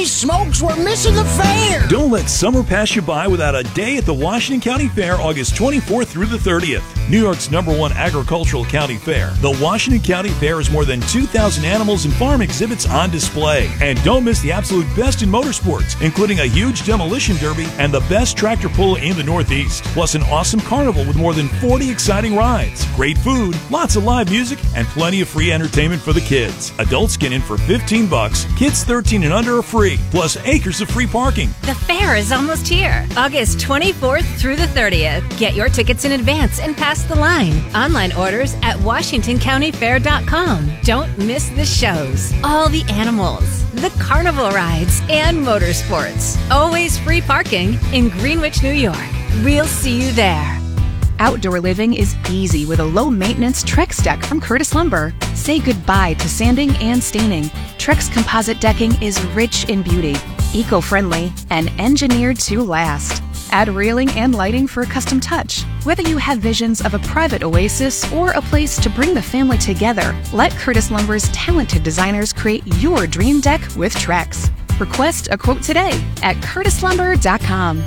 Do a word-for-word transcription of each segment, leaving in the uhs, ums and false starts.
Holy smokes, we're missing the fair! Don't let summer pass you by without a day at the Washington County Fair, August twenty-fourth through the thirtieth. New York's number one agricultural county fair. The Washington County Fair has more than two thousand animals and farm exhibits on display. And don't miss the absolute best in motorsports, including a huge demolition derby and the best tractor pull in the Northeast. Plus an awesome carnival with more than forty exciting rides, great food, lots of live music, and plenty of free entertainment for the kids. Adults get in for fifteen bucks, kids thirteen and under are free, plus acres of free parking. The fair is almost here. August twenty-fourth through the thirtieth. Get your tickets in advance and pass the line. Online orders at washington county fair dot com. Don't miss the shows, all the animals, the carnival rides, and motorsports. Always free parking in Greenwich, New York. We'll see you there. Outdoor living is easy with a low-maintenance Trex deck from Curtis Lumber. Say goodbye to sanding and staining. Trex composite decking is rich in beauty, eco-friendly, and engineered to last. Add railing and lighting for a custom touch. Whether you have visions of a private oasis or a place to bring the family together, let Curtis Lumber's talented designers create your dream deck with Trex. Request a quote today at curtis lumber dot com.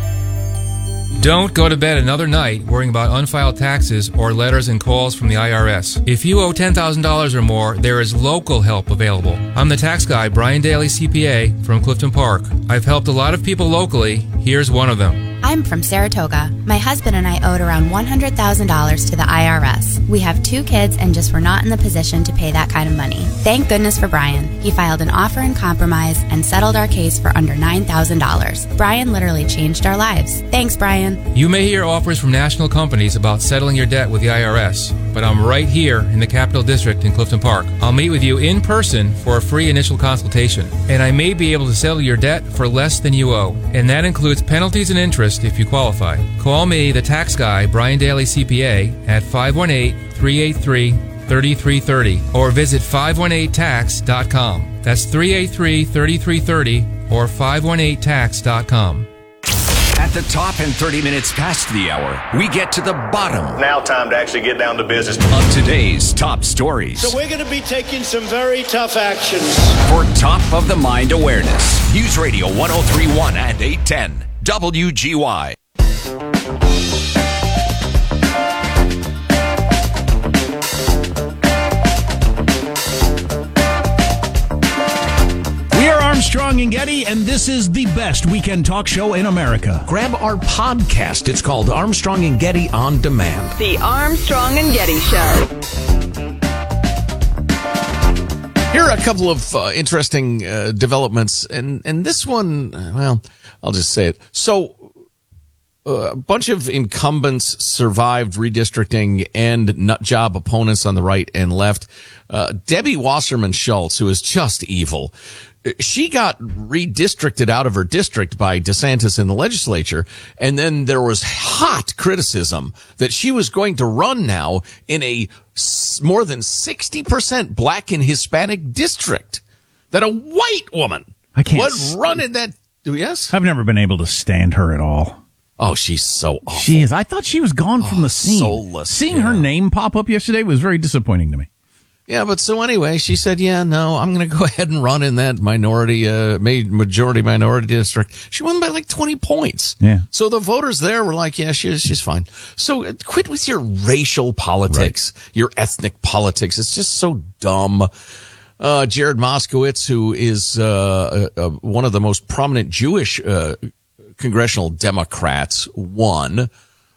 Don't go to bed another night worrying about unfiled taxes or letters and calls from the I R S. If you owe ten thousand dollars or more, there is local help available. I'm the tax guy, Brian Daly, C P A, from Clifton Park. I've helped a lot of people locally. Here's one of them. I'm from Saratoga. My husband and I owed around one hundred thousand dollars to the I R S. We have two kids and just were not in the position to pay that kind of money. Thank goodness for Brian. He filed an offer in compromise and settled our case for under nine thousand dollars. Brian literally changed our lives. Thanks, Brian. You may hear offers from national companies about settling your debt with the I R S, but I'm right here in the Capital District in Clifton Park. I'll meet with you in person for a free initial consultation, and I may be able to settle your debt for less than you owe, and that includes penalties and interest if you qualify. Call me, the tax guy, Brian Daly, C P A, at five one eight, three eight three, three three three zero or visit five one eight tax dot com. That's three eight three, three three three zero or five one eight tax dot com. At the top and thirty minutes past the hour, we get to the bottom. Now time to actually get down to business. Of today's top stories. So we're going to be taking some very tough actions. For top of the mind awareness, News Radio one oh three point one and eight ten W G Y. We are Armstrong and Getty, and this is the best weekend talk show in America. Grab our podcast. It's called Armstrong and Getty On Demand. The Armstrong and Getty Show. Here are a couple of uh, interesting uh, developments, and, and this one, well, I'll just say it. So, uh, a bunch of incumbents survived redistricting and nut job opponents on the right and left. Uh, Debbie Wasserman Schultz, who is just evil, she got redistricted out of her district by DeSantis in the legislature, and then there was hot criticism that she was going to run now in a more than sixty percent black and Hispanic district. That a white woman I can't would run in that. Yes? I've never been able to stand her at all. Oh, she's so awful. She is. I thought she was gone oh, from the scene. Soulless. Seeing yeah. her name pop up yesterday was very disappointing to me. Yeah, but so anyway, she said, yeah, no, I'm going to go ahead and run in that minority, uh, majority minority district. She won by like twenty points. Yeah. So the voters there were like, yeah, she's, she's fine. So uh, quit with your racial politics, right. Your ethnic politics. It's just so dumb. Uh, Jared Moskowitz, who is, uh, uh, one of the most prominent Jewish, uh, congressional Democrats, won.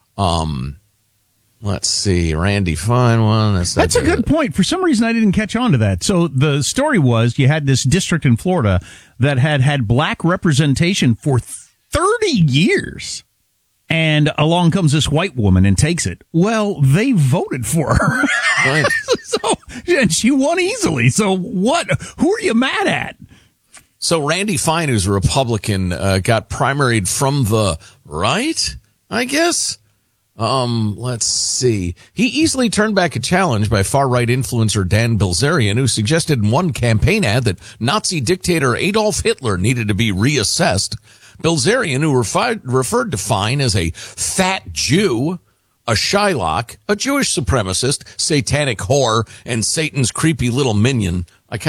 Um, Let's see, Randy Fine one. That's, that's, that's a good point. For some reason, I didn't catch on to that. So the story was you had this district in Florida that had had black representation for thirty years. And along comes this white woman and takes it. Well, they voted for her. Right. so, and she won easily. So what? Who are you mad at? So Randy Fine, who's a Republican, uh, got primaried from the right, I guess. Um, let's see. He easily turned back a challenge by far-right influencer Dan Bilzerian, who suggested in one campaign ad that Nazi dictator Adolf Hitler needed to be reassessed. Bilzerian, who refi- referred to Fine as a fat Jew, a Shylock, a Jewish supremacist, satanic whore, and Satan's creepy little minion. I kind of like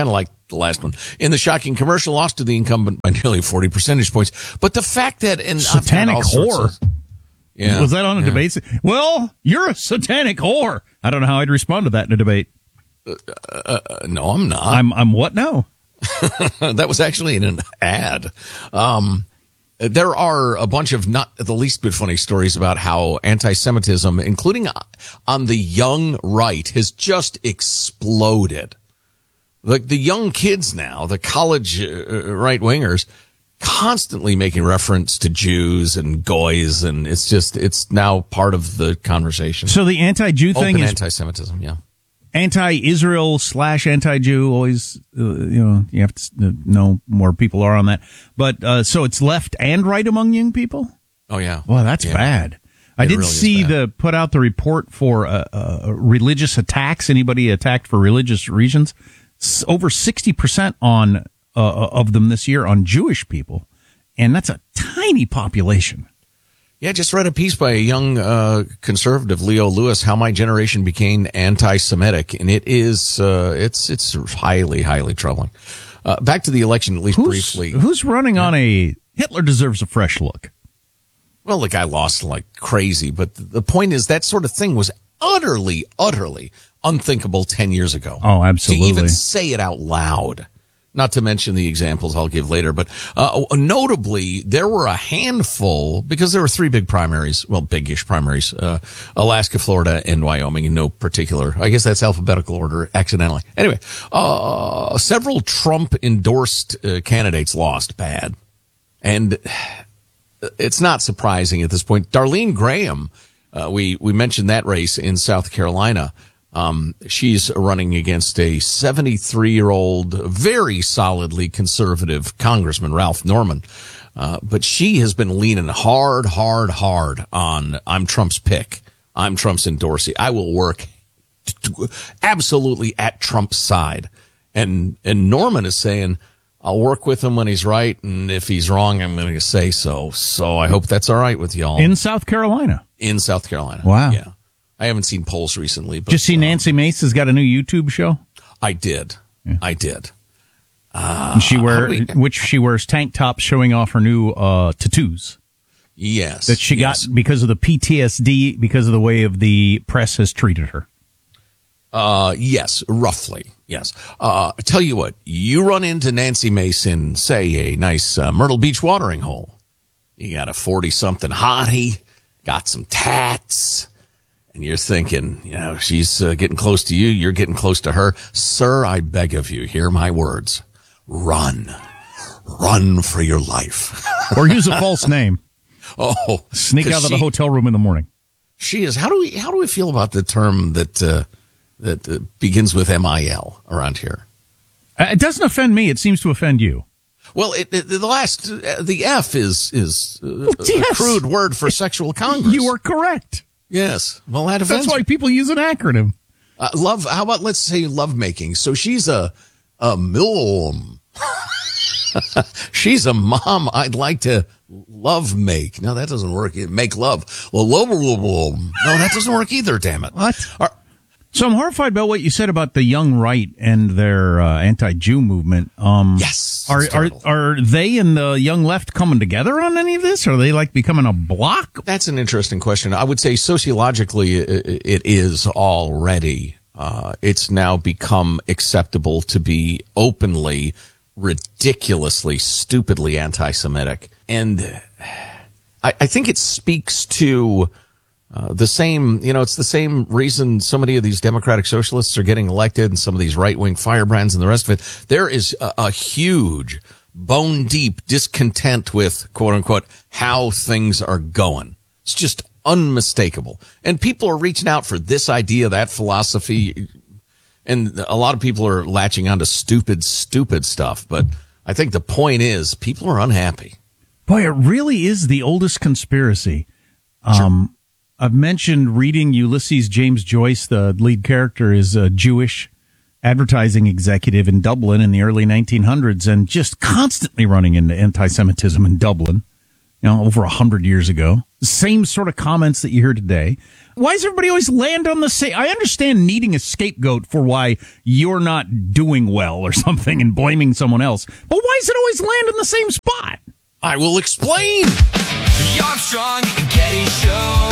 the last one. In the shocking commercial, lost to the incumbent by nearly forty percentage points. But the fact that and satanic whore. Of, yeah, was that on a yeah. debate? Well, you're a satanic whore. I don't know how I'd respond to that in a debate. Uh, uh, no, I'm not. I'm. I'm what now? That was actually in an ad. Um, there are a bunch of not the least bit funny stories about how anti-Semitism, including on the young right, has just exploded. Like the young kids now, the college uh, right-wingers, constantly making reference to Jews and goys, and it's just, it's now part of the conversation. So the anti-Jew thing Open is anti-Semitism, yeah. Anti-Israel slash anti-Jew, always, uh, you know, you have to know more people are on that. But, uh, so it's left and right among young people? Oh, yeah. Well, that's yeah. bad. I did really see the, put out the report for, uh, uh, religious attacks, anybody attacked for religious reasons. S- over sixty percent on, uh, of them this year on Jewish people. And that's a tiny population. Yeah, I just read a piece by a young uh, conservative, Leo Lewis, how my generation became anti-Semitic, and it is uh, it's it's highly, highly troubling. Uh, back to the election, at least who's, briefly. Who's running yeah. on a Hitler deserves a fresh look? Well, the guy lost like crazy, but the point is that sort of thing was utterly, utterly unthinkable ten years ago. Oh, absolutely. To even say it out loud. Not to mention the examples I'll give later, but uh, notably, there were a handful, because there were three big primaries, well, big-ish primaries, uh, Alaska, Florida, and Wyoming in no particular. I guess that's alphabetical order accidentally. Anyway, uh, several Trump-endorsed uh, candidates lost bad. And it's not surprising at this point. Darlene Graham, uh, we, we mentioned that race in South Carolina. Um, she's running against a seventy-three-year-old, very solidly conservative Congressman, Ralph Norman. Uh, but she has been leaning hard, hard, hard on, I'm Trump's pick. I'm Trump's endorsee. I will work to, absolutely at Trump's side. And, and Norman is saying, I'll work with him when he's right. And if he's wrong, I'm going to say so. So I hope that's all right with y'all. In South Carolina. In South Carolina. Wow. Yeah. I haven't seen polls recently. But, did you see Nancy Mace has got a new YouTube show? I did. Yeah. I did. Uh, and she wear, we, which she wears tank tops showing off her new uh, tattoos. Yes. That she yes. got because of the P T S D, because of the way of the press has treated her. Uh, yes, roughly. Yes. Uh, I tell you what, you run into Nancy Mace in, say, a nice uh, Myrtle Beach watering hole. You got a forty-something hottie, got some tats. And you're thinking, you know, she's uh, getting close to you. You're getting close to her. Sir, I beg of you, hear my words. Run. Run for your life. Or use a false name. Oh. Sneak out of she, the hotel room in the morning. She is. How do we, how do we feel about the term that, uh, that uh, begins with M I L around here? Uh, it doesn't offend me. It seems to offend you. Well, it, it, the last, uh, the F is, is uh, yes. a crude word for sexual congress. You are correct. Yes. Well, that offends That's why people use an acronym. Uh, love. How about let's say love making? So she's a a milm. She's a mom. I'd like to love make. No, that doesn't work. Make love. Well, love, love, love. No, that doesn't work either. Damn it. What? Are, so I'm horrified about what you said about the young right and their uh, anti-Jew movement. Um, yes. Are are are they and the young left coming together on any of this? Are they like becoming a bloc? That's an interesting question. I would say sociologically it, it is already. Uh, it's now become acceptable to be openly, ridiculously, stupidly anti-Semitic. And I, I think it speaks to uh, the same, you know, it's the same reason so many of these democratic socialists are getting elected and some of these right-wing firebrands and the rest of it. There is a, a huge, bone-deep discontent with, quote-unquote, how things are going. It's just unmistakable. And people are reaching out for this idea, that philosophy, and a lot of people are latching onto stupid, stupid stuff. But I think the point is people are unhappy. Boy, it really is the oldest conspiracy. Sure. Um, I've mentioned reading Ulysses James Joyce. The lead character is a Jewish advertising executive in Dublin in the early nineteen hundreds and just constantly running into anti-Semitism in Dublin. you know, over a hundred years ago. Same sort of comments that you hear today. Why does everybody always land on the same? I understand needing a scapegoat for why you're not doing well or something and blaming someone else. But why does it always land in the same spot? I will explain. The Armstrong and Getty Show.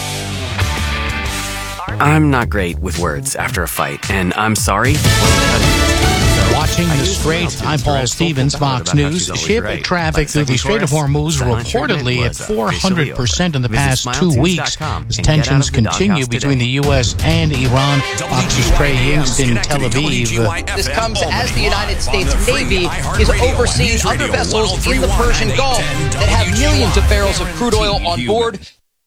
I'm not great with words after a fight, and I'm sorry. Watching the Strait, I'm Paul Stevens, Fox News. Ship traffic through the Strait of Hormuz reportedly at four hundred percent in the past two weeks as tensions continue between the U S and Iran. Fox's Trey Hughes in Tel Aviv. This comes as the United States Navy is overseeing other vessels in the Persian Gulf that have millions of barrels of crude oil on board.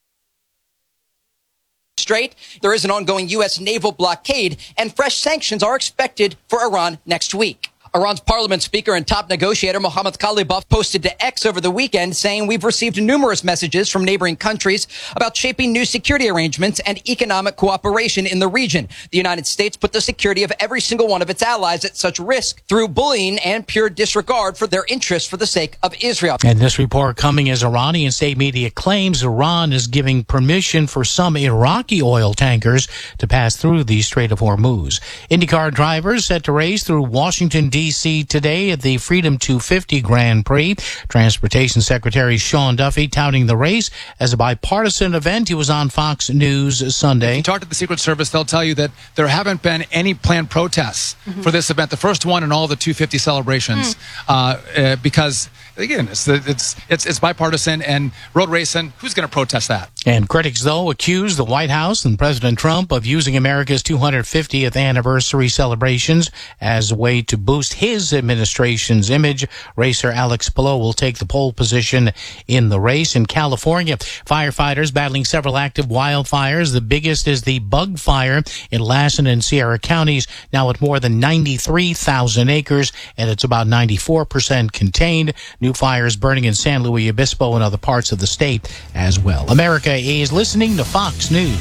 Strait, there is an ongoing U S naval blockade, and fresh sanctions are expected for Iran next week. Iran's parliament speaker and top negotiator Mohammad Khalibaf posted to X over the weekend saying, "We've received numerous messages from neighboring countries about shaping new security arrangements and economic cooperation in the region. The United States put the security of every single one of its allies at such risk through bullying and pure disregard for their interests for the sake of Israel." And this report coming as Iranian state media claims Iran is giving permission for some Iraqi oil tankers to pass through the Strait of Hormuz. IndyCar drivers set to race through Washington, D C today at the Freedom two fifty Grand Prix. Transportation Secretary Sean Duffy touting the race as a bipartisan event. He was on Fox News Sunday. If you talk to the Secret Service, they'll tell you that there haven't been any planned protests mm-hmm. for this event, the first one in all the two fifty celebrations, mm. uh, uh, because again, it's, it's it's it's bipartisan and road racing. Who's going to protest that? And critics, though, accuse the White House and President Trump of using America's two hundred fiftieth anniversary celebrations as a way to boost his administration's image. Racer Alex Palou will take the pole position in the race. In California, firefighters battling several active wildfires. The biggest is the bug fire in Lassen and Sierra counties, now at more than ninety-three thousand acres, and it's about ninety-four percent contained. New fires burning in San Luis Obispo and other parts of the state as well. America is listening to Fox News.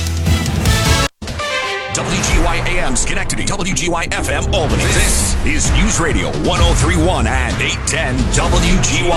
W G Y A M Schenectady, W G Y F M Albany. This is News Radio one oh three point one and eight ten W G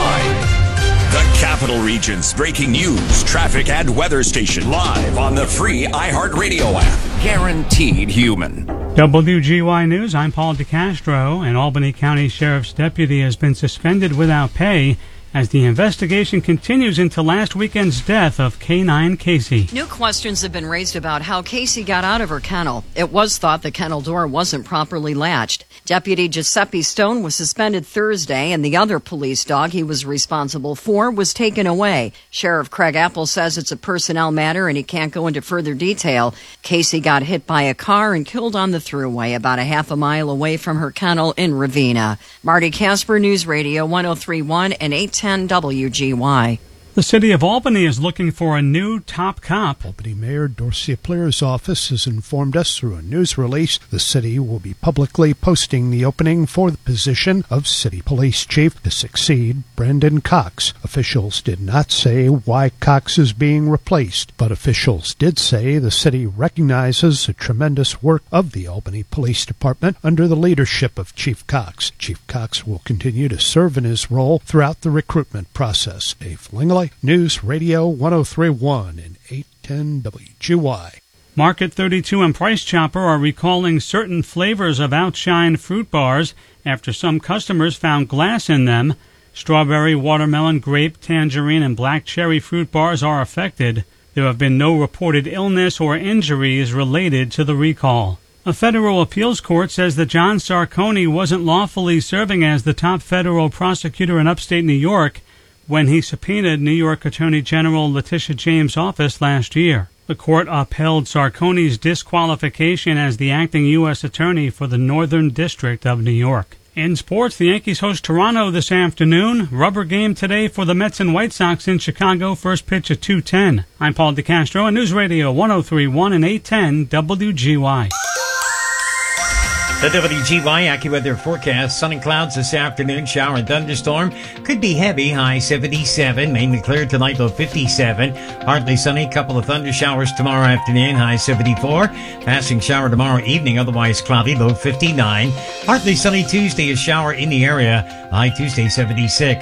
Y. The Capital Region's breaking news, traffic, and weather station live on the free iHeartRadio app. Guaranteed human. W G Y News, I'm Paul DeCastro. An Albany County Sheriff's deputy has been suspended without pay as the investigation continues into last weekend's death of K nine Casey. New questions have been raised about how Casey got out of her kennel. It was thought the kennel door wasn't properly latched. Deputy Giuseppe Stone was suspended Thursday, and the other police dog he was responsible for was taken away. Sheriff Craig Apple says it's a personnel matter and he can't go into further detail. Casey got hit by a car and killed on the thruway about a half a mile away from her kennel in Ravenna. Marty Casper, News Radio one oh three point one and eight ten W G Y. The city of Albany is looking for a new top cop. Albany Mayor Dorsey Pleer's office has informed us through a news release the city will be publicly posting the opening for the position of city police chief to succeed Brendan Cox. Officials did not say why Cox is being replaced, but officials did say the city recognizes the tremendous work of the Albany Police Department under the leadership of Chief Cox. Chief Cox will continue to serve in his role throughout the recruitment process. Dave Lingley, News Radio one oh three point one and eight ten W G Y. Market thirty-two and Price Chopper are recalling certain flavors of Outshine fruit bars after some customers found glass in them. Strawberry, watermelon, grape, tangerine, and black cherry fruit bars are affected. There have been no reported illness or injuries related to the recall. A federal appeals court says that John Sarcone wasn't lawfully serving as the top federal prosecutor in upstate New York when he subpoenaed New York Attorney General Letitia James' office last year. The court upheld Sarcone's disqualification as the acting U S attorney for the Northern District of New York. In sports, the Yankees host Toronto this afternoon. Rubber game today for the Mets and White Sox in Chicago. First pitch at two ten. I'm Paul DeCastro on News Radio one oh three point one and eight ten W G Y. The W G Y AccuWeather forecast. Sun and clouds this afternoon. Shower and thunderstorm. Could be heavy. High seventy-seven. Mainly clear tonight, low fifty-seven. Partly sunny. Couple of thunder showers tomorrow afternoon. High seventy-four. Passing shower tomorrow evening. Otherwise cloudy. Low fifty-nine. Partly sunny Tuesday. A shower in the area. High Tuesday seventy-six.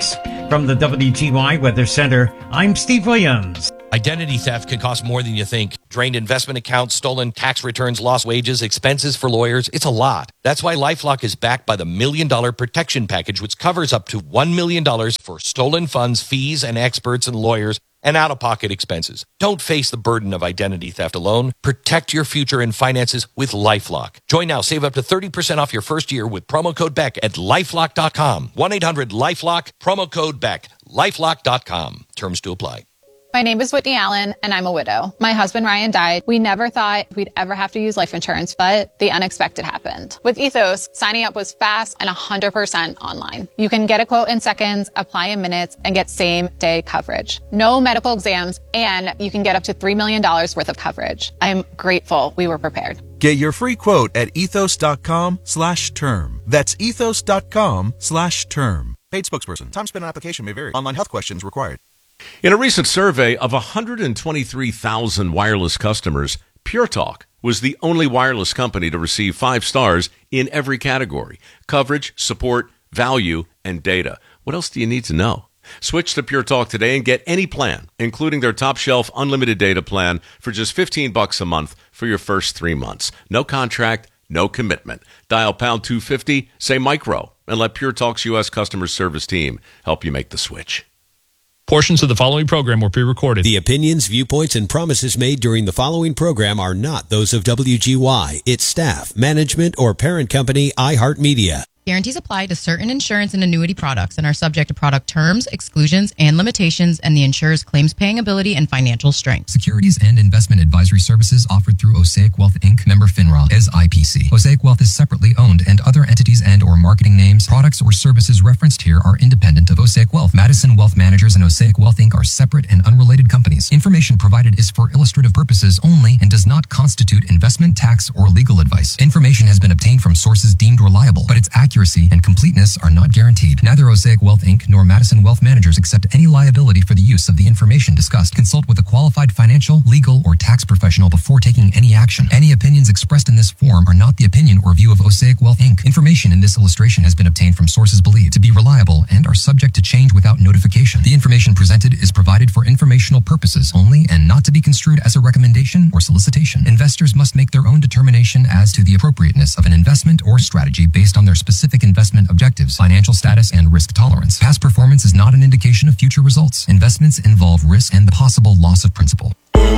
From the W G Y Weather Center, I'm Steve Williams. Identity theft can cost more than you think. Drained investment accounts, stolen tax returns, lost wages, expenses for lawyers. It's a lot. That's why LifeLock is backed by the Million Dollar Protection Package, which covers up to one million dollars for stolen funds, fees, and experts and lawyers, and out-of-pocket expenses. Don't face the burden of identity theft alone. Protect your future and finances with LifeLock. Join now. Save up to thirty percent off your first year with promo code Beck at lifelock dot com. one eight hundred lifelock, promo code Beck. lifelock dot com. Terms to apply. My name is Whitney Allen, and I'm a widow. My husband, Ryan, died. We never thought we'd ever have to use life insurance, but the unexpected happened. With Ethos, signing up was fast and one hundred percent online. You can get a quote in seconds, apply in minutes, and get same-day coverage. No medical exams, and you can get up to three million dollars worth of coverage. I'm grateful we were prepared. Get your free quote at ethos.com slash term. That's ethos.com slash term. Paid spokesperson. Time spent on application may vary. Online health questions required. In a recent survey of one hundred twenty-three thousand wireless customers, Pure Talk was the only wireless company to receive five stars in every category: coverage, support, value, and data. What else do you need to know? Switch to Pure Talk today and get any plan, including their top shelf unlimited data plan for just fifteen bucks a month for your first three months. No contract, no commitment. Dial pound two fifty, say micro, and let Pure Talk's U S customer service team help you make the switch. Portions of the following program were pre-recorded. The opinions, viewpoints, and promises made during the following program are not those of W G Y, its staff, management, or parent company, iHeartMedia. Guarantees apply to certain insurance and annuity products and are subject to product terms, exclusions, and limitations, and the insurer's claims paying ability and financial strength. Securities and investment advisory services offered through Osaic Wealth Incorporated, member FINRA, as I P C. Osaic Wealth is separately owned, and other entities and or marketing names, products, or services referenced here are independent of Osaic Wealth. Madison Wealth Managers and Osaic Wealth Incorporated are separate and unrelated companies. Information provided is for illustrative purposes only and does not constitute investment, tax, or legal advice. Information has been obtained from sources deemed reliable, but its accuracy and completeness are not guaranteed. Neither Osaic Wealth Incorporated nor Madison Wealth Managers accept any liability for the use of the information discussed. Consult with a qualified financial, legal, or tax professional before taking any action. Any opinions expressed in this forum are not the opinion or view of Osaic Wealth Incorporated. Information in this illustration has been obtained from sources believed to be reliable and are subject to change without notification. The information presented is provided for informational purposes only and not to be construed as a recommendation or solicitation. Investors must make their own determination as to the appropriateness of an investment or strategy based on their specific investment objectives, financial status, and risk tolerance. Past performance is not an indication of future results. Investments involve risk and the possible loss of principal.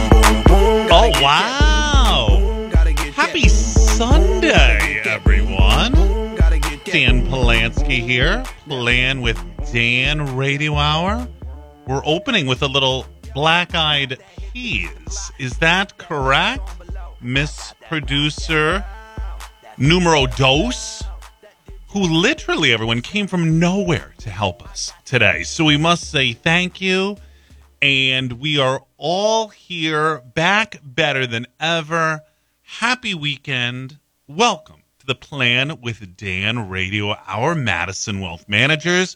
Oh, wow. Happy Sunday, everyone. Dan Polanski here, Plan with Dan Radio Hour. We're opening with a little Black-Eyed Peas. Is that correct, Miss Producer Numero Dos? Who literally, everyone, came from nowhere to help us today. So we must say thank you. And we are all here, back better than ever. Happy weekend. Welcome to the Plan with Dan Radio Hour, Madison Wealth Managers.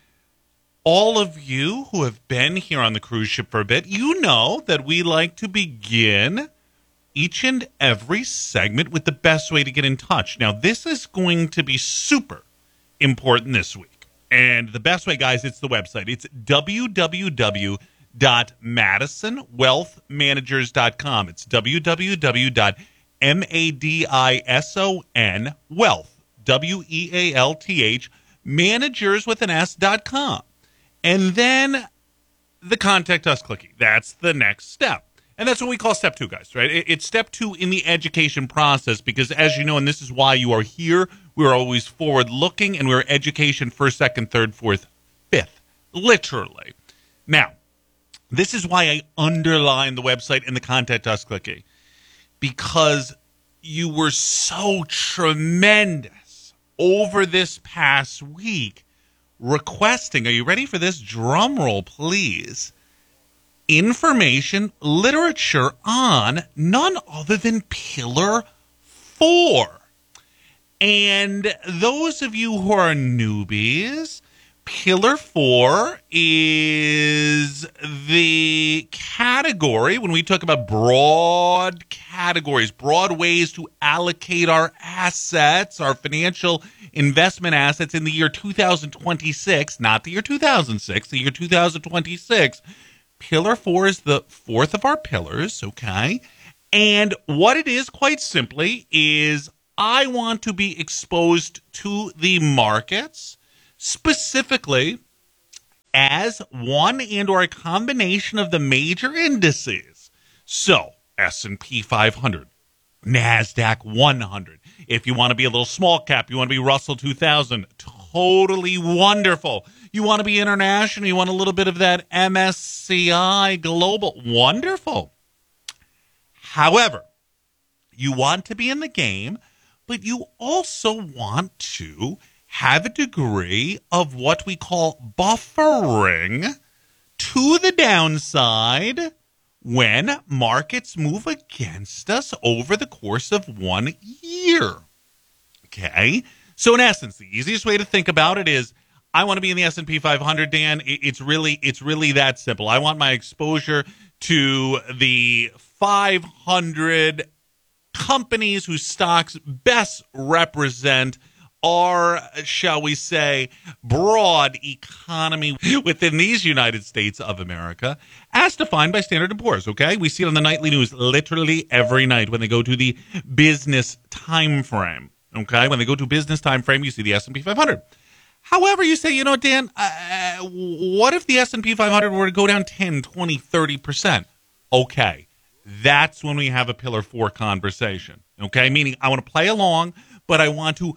All of you who have been here on the cruise ship for a bit, you know that we like to begin each and every segment with the best way to get in touch. Now, this is going to be super important this week. And the best way, guys, it's the website. It's w w w dot madison wealth managers dot com. It's w w w dot madison wealth, W E A L T H, managers with an S dot com. And then the contact us clicky. That's the next step. And that's what we call step two, guys, right? It's step two in the education process because, as you know, and this is why you are here, we're always forward-looking, and we're education first, second, third, fourth, fifth, literally. Now, this is why I underline the website and the contact us clicky, because you were so tremendous over this past week requesting, are you ready for this? Drum roll, please. Information, literature on none other than Pillar four. And those of you who are newbies, Pillar four is the category when we talk about broad categories, broad ways to allocate our assets, our financial investment assets in the year two thousand twenty-six, not the year two thousand six, the year two thousand twenty-six. Pillar four is the fourth of our pillars, okay? And what it is, quite simply, is I want to be exposed to the markets, specifically as one and or a combination of the major indices. So, S and P five hundred, NASDAQ one hundred. If you want to be a little small cap, you want to be Russell two thousand, totally wonderful. You want to be international, you want a little bit of that M S C I global, wonderful. However, you want to be in the game, but you also want to have a degree of what we call buffering to the downside when markets move against us over the course of one year. Okay? So in essence, the easiest way to think about it is I want to be in the S and P five hundred, Dan. It's really it's really that simple. I want my exposure to the five hundred companies whose stocks best represent our, shall we say, broad economy within these United States of America, as defined by Standard and Poor's, okay? We see it on the nightly news literally every night when they go to the business time frame, okay? When they go to business time frame, you see the S and P five hundred. However, you say, you know, Dan, uh, what if the S and P five hundred were to go down ten, twenty, thirty percent? Okay, that's when we have a pillar four conversation, okay? Meaning I want to play along, but I want to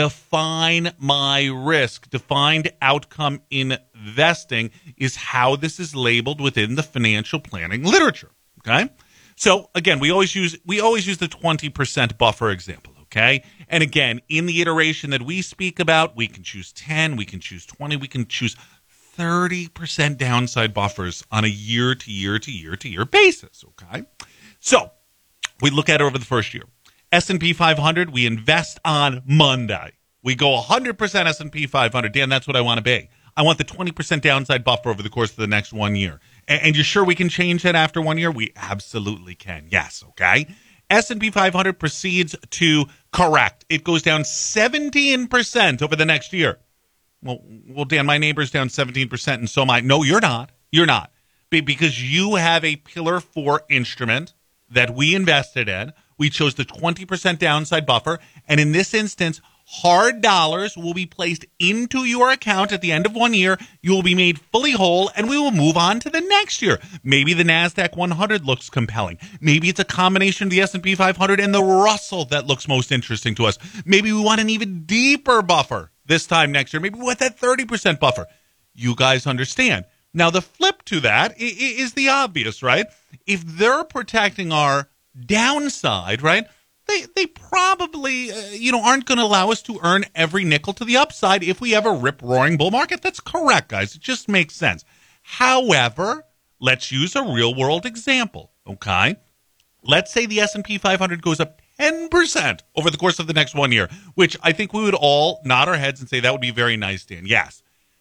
define my risk. Defined outcome investing is how this is labeled within the financial planning literature, okay? So, again, we always use we always use the twenty percent buffer example, okay? And again, in the iteration that we speak about, we can choose ten, we can choose twenty, we can choose thirty percent downside buffers on a year to year to year to year basis, okay? So, we look at it over the first year. S and P five hundred, we invest on Monday. We go one hundred percent S and P five hundred. Dan, that's what I want to be. I want the twenty percent downside buffer over the course of the next one year. And, and you're sure we can change that after one year? We absolutely can. Yes, okay? S and P five hundred proceeds to correct. It goes down seventeen percent over the next year. Well, well, Dan, my neighbor's down seventeen percent and so am I. No, you're not. You're not. Because you have a Pillar four instrument that we invested in. We chose the twenty percent downside buffer. And in this instance, hard dollars will be placed into your account at the end of one year. You will be made fully whole, and we will move on to the next year. Maybe the NASDAQ one hundred looks compelling. Maybe it's a combination of the S and P five hundred and the Russell that looks most interesting to us. Maybe we want an even deeper buffer this time next year. Maybe we want that thirty percent buffer. You guys understand. Now, the flip to that is the obvious, right? If they're protecting our downside, right, they they probably, uh, you know, aren't going to allow us to earn every nickel to the upside if we have a rip-roaring bull market. That's correct, guys. It just makes sense. However, let's use a real-world example, okay? Let's say the S and P five hundred goes up ten percent over the course of the next one year, which I think we would all nod our heads and say that would be very nice, Dan. Yes.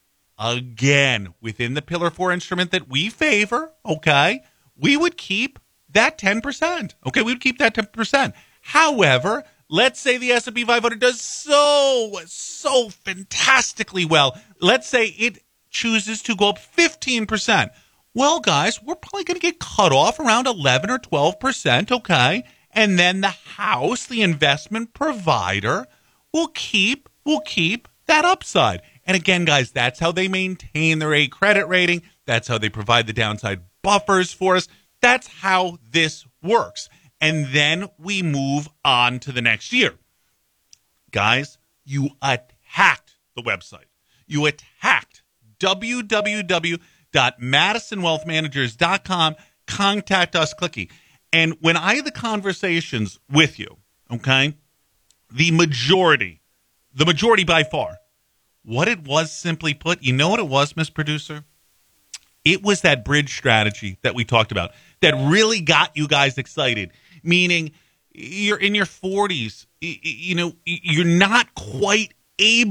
Again, within the Pillar four instrument that we favor, okay, we would keep that ten percent. Okay, we would keep that ten percent. However, let's say the S and P five hundred does so, so fantastically well. Let's say it chooses to go up fifteen percent. Well, guys, we're probably going to get cut off around eleven or twelve percent, okay? And then the house, the investment provider, will keep, will keep that upside. And again, guys, that's how they maintain their A credit rating. That's how they provide the downside buffers for us. That's how this works. And then we move on to the next year. Guys, you attacked the website. You attacked w w w dot madison wealth managers dot com. Contact us, clicky. And when I had the conversations with you, okay, the majority, the majority by far, what it was, simply put, you know what it was, Miss Producer? It was that bridge strategy that we talked about that really got you guys excited, meaning you're in your forties, you know, you're not quite able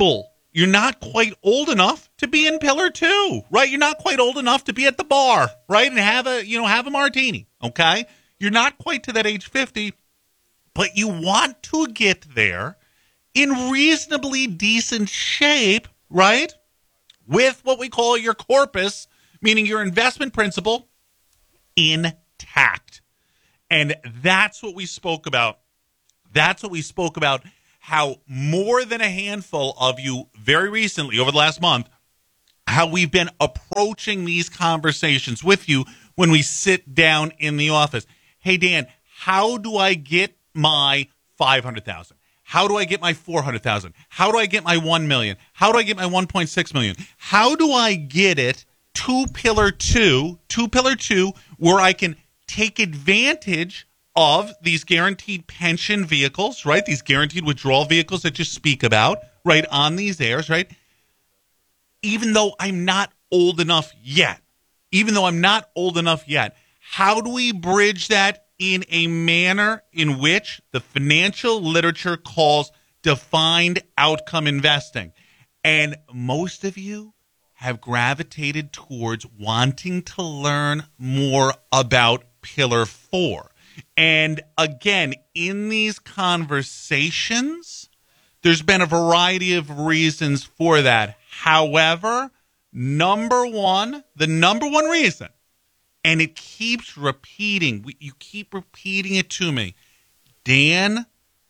you're not quite old enough to be in pillar two, right? You're not quite old enough to be at the bar, right? And have a, you know, have a martini, okay? You're not quite to that age fifty, but you want to get there in reasonably decent shape, right? With what we call your corpus, meaning your investment principle, intact. And that's what we spoke about. That's what we spoke about, how more than a handful of you very recently, over the last month, how we've been approaching these conversations with you when we sit down in the office. Hey, Dan, how do I get my five hundred thousand dollars? How do I get my four hundred thousand dollars? How do I get my one million dollars? How do I get my one point six million dollars? How do I get it to pillar two, to pillar two, where I can take advantage of these guaranteed pension vehicles, right? These guaranteed withdrawal vehicles that you speak about, right, on these airs, right? Even though I'm not old enough yet, even though I'm not old enough yet, how do we bridge that in a manner in which the financial literature calls defined outcome investing? And most of you have gravitated towards wanting to learn more about Pillar Four. And again, in these conversations, there's been a variety of reasons for that. However, number one, the number one reason, and it keeps repeating, you keep repeating it to me, Dan,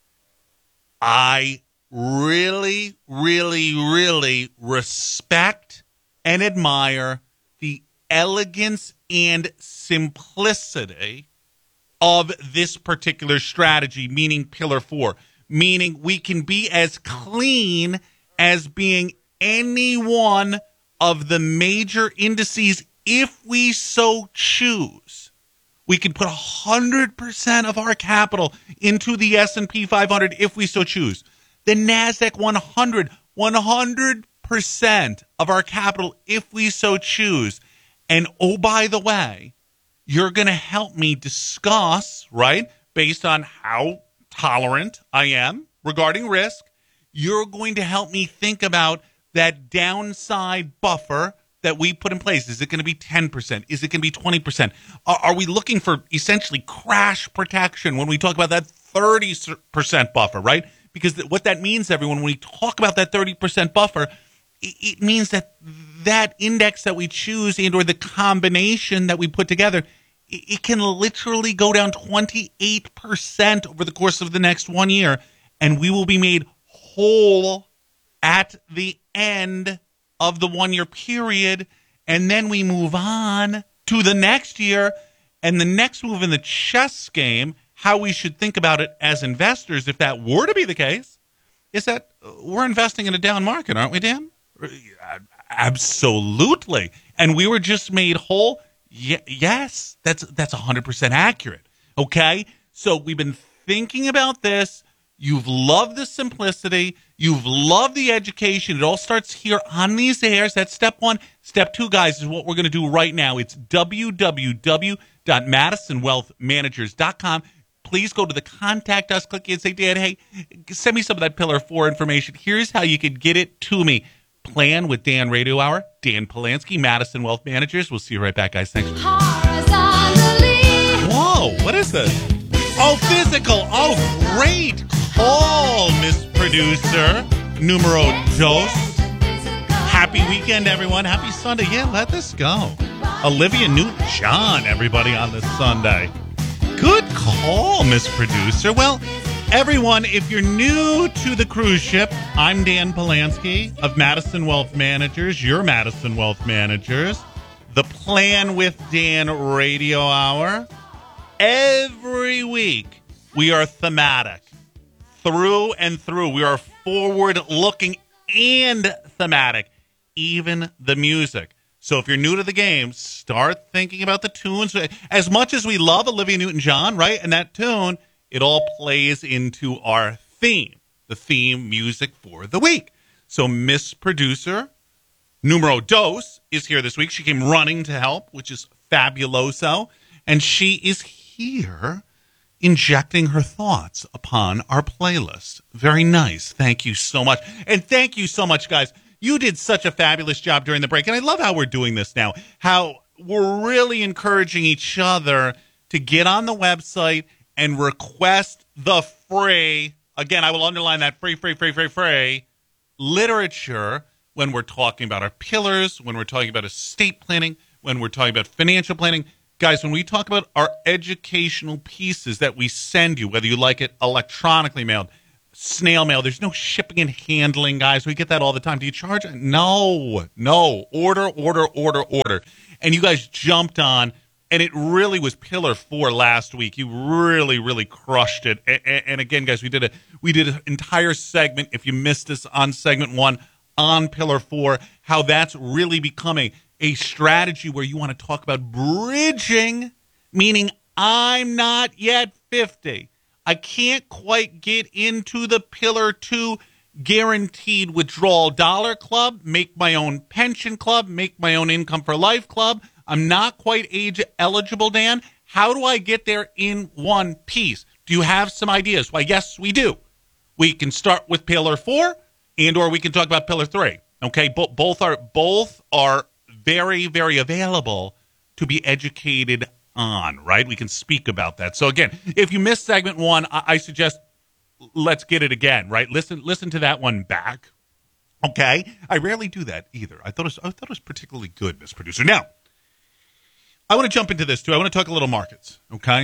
I really, really, really respect and admire the elegance and simplicity of this particular strategy, meaning Pillar Four, meaning we can be as clean as being any one of the major indices if we so choose. We can put one hundred percent of our capital into the S and P five hundred if we so choose. The NASDAQ one hundred, one hundred percent of our capital if we so choose. And oh, by the way, you're going to help me discuss, right, based on how tolerant I am regarding risk, you're going to help me think about that downside buffer that we put in place. Is it going to be ten percent? Is it going to be twenty percent? Are, are we looking for essentially crash protection when we talk about that thirty percent buffer, right? Because what that means, everyone, when we talk about that thirty percent buffer, it, it means that that index that we choose and or the combination that we put together, it, it can literally go down twenty-eight percent over the course of the next one year, and we will be made whole at the end of the one-year period, and then we move on to the next year, and the next move in the chess game, how we should think about it as investors, if that were to be the case, is that we're investing in a down market, aren't we, Dan? Absolutely. And we were just made whole? Y- yes, that's that's one hundred percent accurate, okay? So we've been thinking about this. You've loved the simplicity. You've loved the education. It all starts here on these airs. That's step one. Step two, guys, is what we're going to do right now. It's w w w dot madison wealth managers dot com. Please go to the Contact Us, click and say, Dan, hey, send me some of that Pillar four information. Here's how you can get it to me. Plan with Dan Radio Hour, Dan Polanski, Madison Wealth Managers. We'll see you right back, guys. Thanks. Whoa, what is this? Oh, physical. Oh, great call, Miss Producer. Numero dos. Happy weekend, everyone. Happy Sunday. Yeah, let this go. Olivia Newton-John, everybody, on this Sunday. Good call, Miss Producer. Well, everyone, if you're new to the cruise ship, I'm Dan Polanski of Madison Wealth Managers, your Madison Wealth Managers, the Plan with Dan Radio Hour. Every week, we are thematic. Through and through. We are forward-looking and thematic. Even the music. So if you're new to the game, start thinking about the tunes. As much as we love Olivia Newton-John, right, and that tune, it all plays into our theme, the theme music for the week. So Miss Producer, numero dos, is here this week. She came running to help, which is fabuloso. And she is here injecting her thoughts upon our playlist. Very nice. Thank you so much. And thank you so much, guys. You did such a fabulous job during the break. And I love how we're doing this now, how we're really encouraging each other to get on the website and request the free, again, I will underline that free, free, free, free, free literature when we're talking about our pillars, when we're talking about estate planning, when we're talking about financial planning. Guys, when we talk about our educational pieces that we send you, whether you like it electronically mailed, snail mail, there's no shipping and handling, guys. We get that all the time. Do you charge? No, no. Order, order, order, order. And you guys jumped on, and it really was pillar four last week. You really, really crushed it. And, and again, guys, we did a we did an entire segment, if you missed us on segment one, on pillar four, how that's really becoming a strategy where you want to talk about bridging, meaning I'm not yet fifty. I can't quite get into the pillar two guaranteed withdrawal dollar club, make my own pension club, make my own income for life club. I'm not quite age eligible, Dan. How do I get there in one piece? Do you have some ideas? Why, yes, we do. We can start with pillar four, and or we can talk about pillar three. Okay, Bo- both are both are very, very available to be educated on, right? We can speak about that. So again, if you missed segment one, I, I suggest let's get it again, right? Listen, listen to that one back. Okay, I rarely do that either. I thought it was, I thought it was particularly good, Miss Producer. Now, I want to jump into this too. I want to talk a little markets, okay?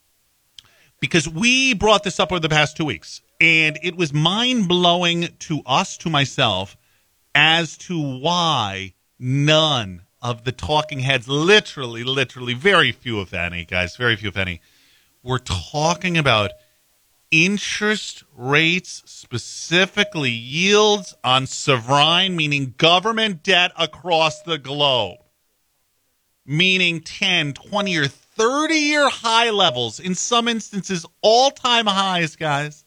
Because we brought this up over the past two weeks, and it was mind blowing to us, to myself, as to why none of the talking heads, literally, literally, very few if any, guys, very few if any, were talking about interest rates, specifically yields on sovereign, meaning government debt across the globe, meaning ten, twenty, or thirty-year high levels, in some instances, all-time highs, guys.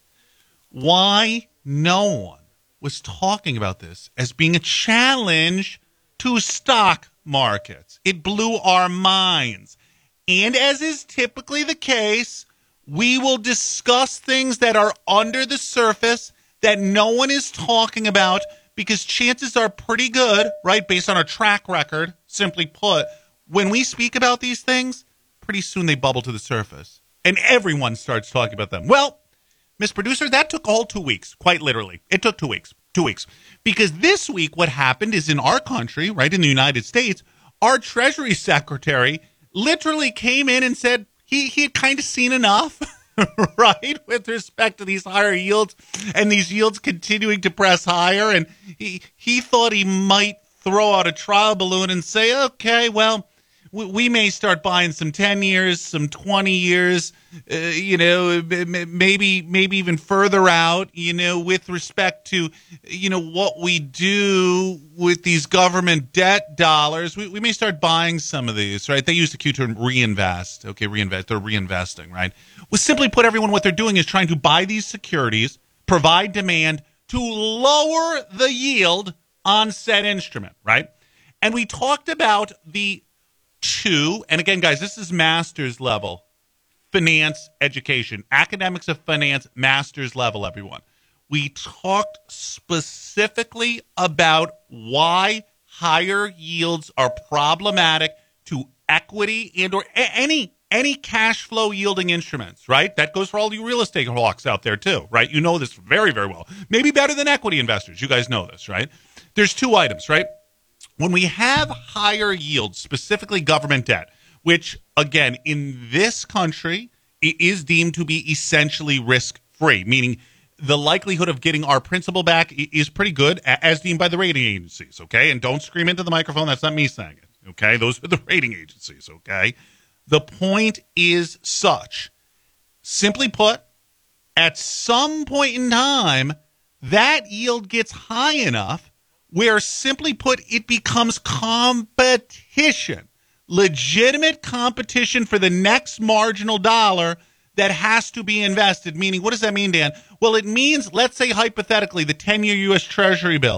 Why no one was talking about this as being a challenge to stock markets? It blew our minds. And as is typically the case, we will discuss things that are under the surface that no one is talking about, because chances are pretty good, right, based on our track record, simply put, when we speak about these things, pretty soon they bubble to the surface. And everyone starts talking about them. Well, Miss Producer, that took all two weeks, quite literally. It took two weeks. Two weeks. Because this week what happened is in our country, right, in the United States, our Treasury Secretary literally came in and said he, he had kind of seen enough, right, with respect to these higher yields and these yields continuing to press higher. And he, he thought he might throw out a trial balloon and say, okay, well, we, we may start buying some ten years, some twenty years, uh, you know, maybe maybe even further out, you know, with respect to, you know, what we do with these government debt dollars. We, we may start buying some of these, right? They use the Q term reinvest. Okay, reinvest. They're reinvesting, right? Well, simply put, everyone, what they're doing is trying to buy these securities, provide demand to lower the yield on said instrument, right? And we talked about the two, and again, guys, this is master's level finance education, academics of finance, master's level, everyone. We talked specifically about why higher yields are problematic to equity and or any any cash flow yielding instruments, right? That goes for all you real estate hawks out there too, right? You know this very, very well. Maybe better than equity investors. You guys know this, right? There's two items, right? When we have higher yields, specifically government debt, which, again, in this country, it is deemed to be essentially risk-free, meaning the likelihood of getting our principal back is pretty good, as deemed by the rating agencies, okay? And don't scream into the microphone. That's not me saying it, okay? Those are the rating agencies, okay? The point is such. Simply put, at some point in time, that yield gets high enough where, simply put, it becomes competition, legitimate competition for the next marginal dollar that has to be invested. Meaning, what does that mean, Dan? Well, it means, let's say hypothetically, the ten-year U S Treasury bill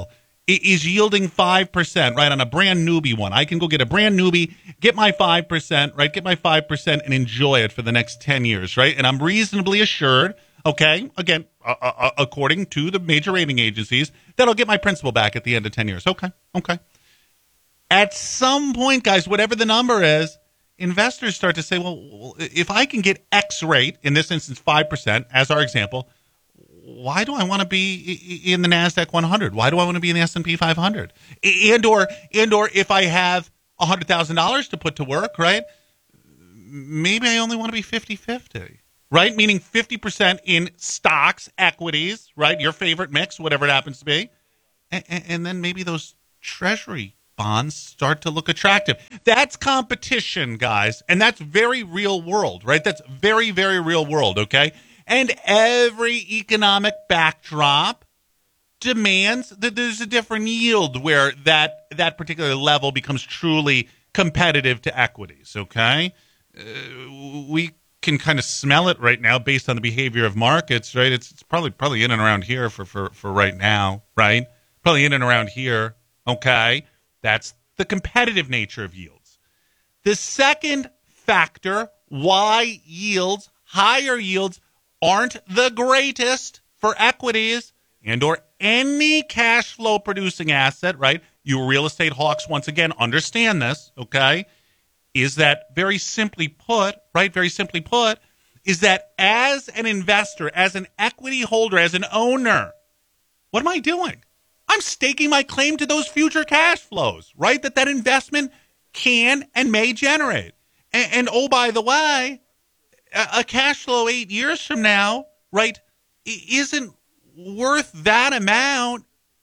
is yielding five percent, right, on a brand newbie one. I can go get a brand newbie, get my five percent, right, get my five percent and enjoy it for the next ten years, right? And I'm reasonably assured, okay, again, uh, uh, according to the major rating agencies, that I'll get my principal back at the end of ten years. Okay, okay. At some point, guys, whatever the number is, investors start to say, well, if I can get X rate, in this instance five percent, as our example, why do I want to be in the NASDAQ one hundred? Why do I want to be in the S and P five hundred? And or, and or if I have one hundred thousand dollars to put to work, right, maybe I only want to be fifty-fifty, right? Meaning fifty percent in stocks, equities, right, your favorite mix, whatever it happens to be, and, and then maybe those treasury bonds start to look attractive. That's competition, guys, and that's very real world, right? That's very, very real world, okay? And every economic backdrop demands that there's a different yield where that that particular level becomes truly competitive to equities, okay? Uh, we can kind of smell it right now based on the behavior of markets, right? It's, it's probably probably in and around here for, for, for right now, right? Probably in and around here, okay? That's the competitive nature of yields. The second factor why yields, higher yields, aren't the greatest for equities and or any cash flow producing asset, right? You real estate hawks, once again, understand this, okay? Is that very simply put, right? Very simply put, is that as an investor, as an equity holder, as an owner, what am I doing? I'm staking my claim to those future cash flows, right? That that investment can and may generate. And, and oh, by the way, a cash flow eight years from now, right, isn't worth that amount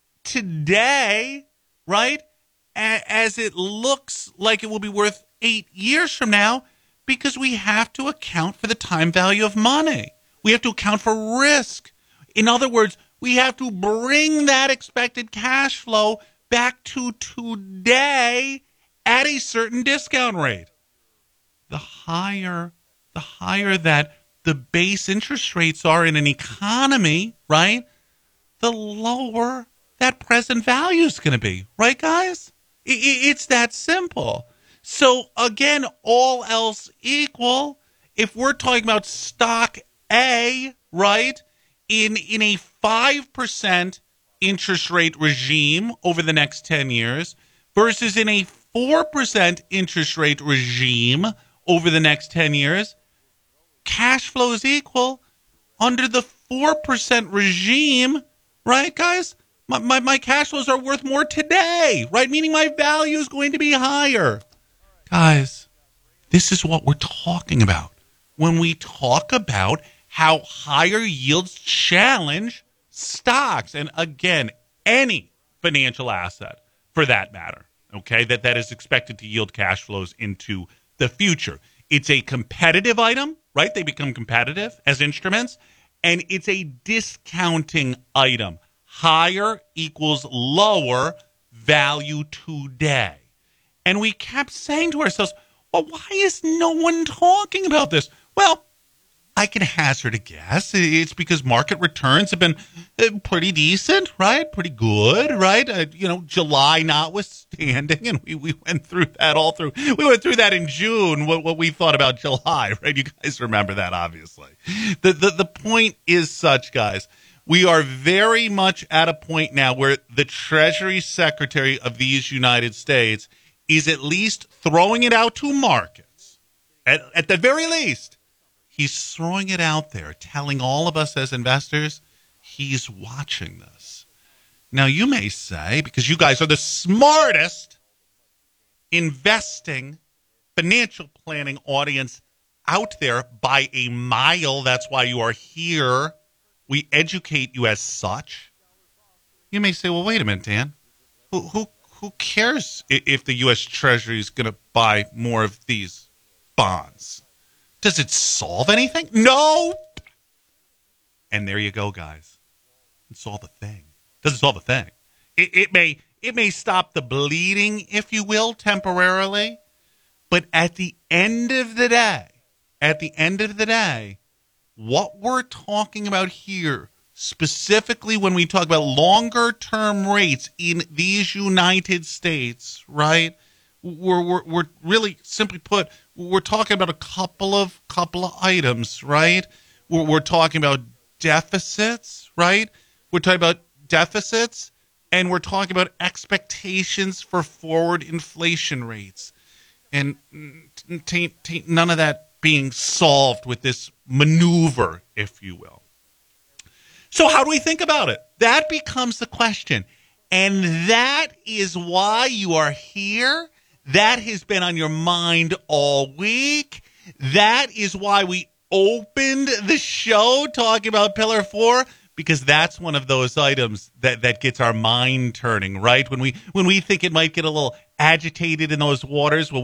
today, right, as it looks like it will be worth eight years from now, because we have to account for the time value of money. We have to account for risk. In other words, we have to bring that expected cash flow back to today at a certain discount rate. The higher The higher that the base interest rates are in an economy, right, the lower that present value is going to be. Right, guys? It's that simple. So, again, all else equal, if we're talking about stock A, right, in, in a five percent interest rate regime over the next ten years versus in a four percent interest rate regime over the next ten years, cash flow is equal under the four percent regime, right, guys? My, my, my cash flows are worth more today, right? Meaning my value is going to be higher. Guys, this is what we're talking about when we talk about how higher yields challenge stocks. And again, any financial asset for that matter, okay, that, that is expected to yield cash flows into the future. It's a competitive item, right? They become competitive as instruments, and it's a discounting item. Higher equals lower value today. And we kept saying to ourselves, well, why is no one talking about this? Well, I can hazard a guess. It's because market returns have been pretty decent, right? Pretty good, right? Uh, you know, July notwithstanding, and we, we went through that all through. We went through that in June, what, what we thought about July, right? You guys remember that, obviously. The, the, the point is such, guys. We are very much at a point now where the Treasury Secretary of these United States is at least throwing it out to markets. At, at the very least, he's throwing it out there, telling all of us as investors, he's watching this. Now, you may say, because you guys are the smartest investing, financial planning audience out there by a mile, that's why you are here. We educate you as such. You may say, well, wait a minute, Dan. Who, who, who cares if the U S Treasury is going to buy more of these bonds? Does it solve anything? No. And there you go, guys. It solved the thing. Doesn't solve a thing. It, it may it may stop the bleeding, if you will, temporarily. But at the end of the day, at the end of the day, what we're talking about here specifically when we talk about longer term rates in these United States, right? We're, we're, we're really simply put, we're talking about a couple of couple of items, right? We're, we're talking about deficits, right? We're talking about deficits, and we're talking about expectations for forward inflation rates. And tain't, tain't none of that being solved with this maneuver, if you will. So how do we think about it? That becomes the question. And that is why you are here. That has been on your mind all week. That is why we opened the show talking about Pillar Four, because that's one of those items that, that gets our mind turning, right? When we when we think it might get a little agitated in those waters, well,